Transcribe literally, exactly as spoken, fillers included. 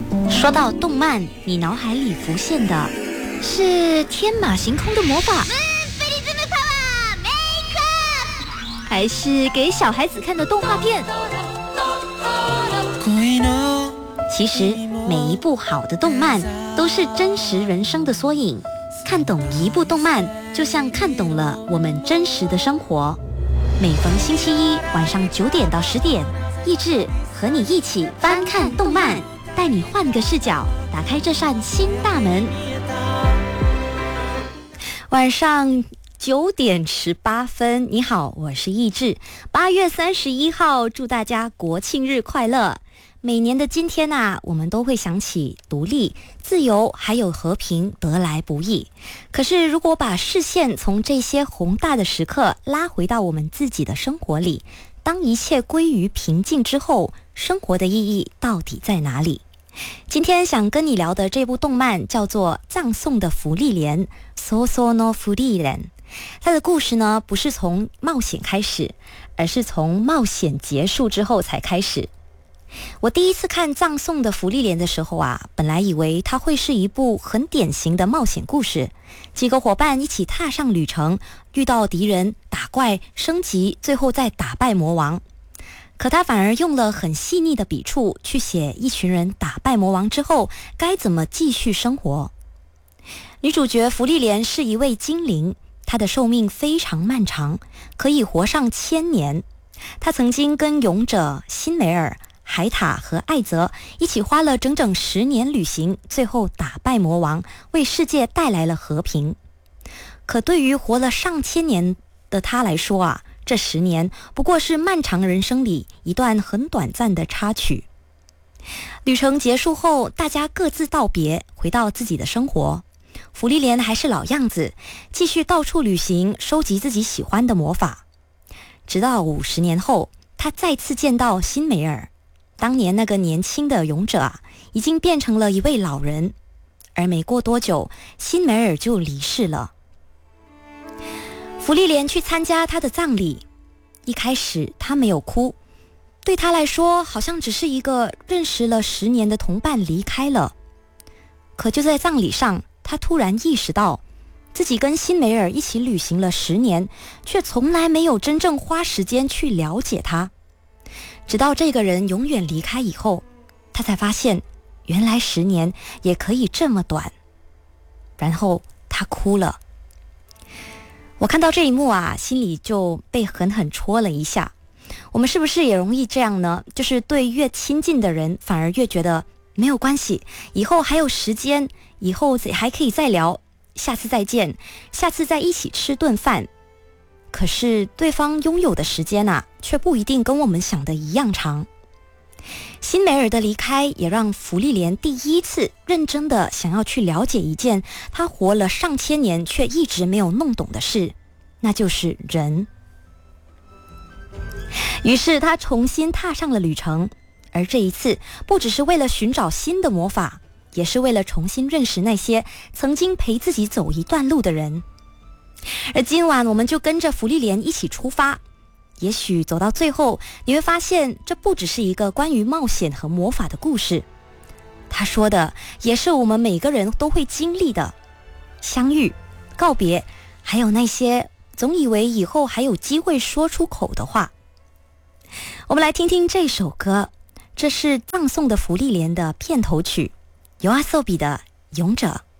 说到动漫，你脑海里浮现的是天马行空的魔法，还是给小孩子看的动画片？其实每一部好的动漫都是真实人生的缩影，看懂一部动漫就像看懂了我们真实的生活。每逢星期一晚上九点到十点，益智和你一起翻看动漫，带你换个视角，打开这扇新大门。晚上九点十八分，你好，我是益智。八月三十一号，祝大家国庆日快乐。每年的今天啊，我们都会想起独立、自由还有和平得来不易。可是如果把视线从这些宏大的时刻拉回到我们自己的生活里，当一切归于平静之后，生活的意义到底在哪里？今天想跟你聊的这部动漫叫做《葬送的芙莉莲》 Soso no Furiren。 它的故事呢，不是从冒险开始，而是从冒险结束之后才开始。我第一次看《葬送的芙莉莲》的时候啊，本来以为它会是一部很典型的冒险故事，几个伙伴一起踏上旅程，遇到敌人，打怪，升级，最后再打败魔王。可他反而用了很细腻的笔触去写一群人打败魔王之后该怎么继续生活。女主角芙莉莲是一位精灵，她的寿命非常漫长，可以活上千年。她曾经跟勇者辛梅尔、海塔和艾泽一起花了整整十年旅行，最后打败魔王，为世界带来了和平。可对于活了上千年的她来说啊，这十年不过是漫长人生里一段很短暂的插曲。旅程结束后，大家各自道别，回到自己的生活。芙莉莲还是老样子，继续到处旅行，收集自己喜欢的魔法。直到五十年后，他再次见到辛梅尔，当年那个年轻的勇者啊，已经变成了一位老人。而没过多久，辛梅尔就离世了。芙莉莲去参加他的葬礼，一开始他没有哭，对他来说好像只是一个认识了十年的同伴离开了。可就在葬礼上，他突然意识到自己跟辛梅尔一起旅行了十年，却从来没有真正花时间去了解他。直到这个人永远离开以后，他才发现原来十年也可以这么短。然后他哭了。我看到这一幕啊，心里就被狠狠戳了一下。我们是不是也容易这样呢？就是对越亲近的人反而越觉得没有关系，以后还有时间，以后还可以再聊，下次再见，下次再一起吃顿饭。可是对方拥有的时间啊，却不一定跟我们想的一样长。辛梅尔的离开也让芙莉莲第一次认真的想要去了解一件他活了上千年却一直没有弄懂的事，那就是人。于是他重新踏上了旅程，而这一次不只是为了寻找新的魔法，也是为了重新认识那些曾经陪自己走一段路的人。而今晚我们就跟着芙莉莲一起出发，也许走到最后，你会发现这不只是一个关于冒险和魔法的故事，他说的也是我们每个人都会经历的相遇、告别，还有那些总以为以后还有机会说出口的话。我们来听听这首歌，这是葬送的芙莉莲的片头曲，YOASOBI的勇者。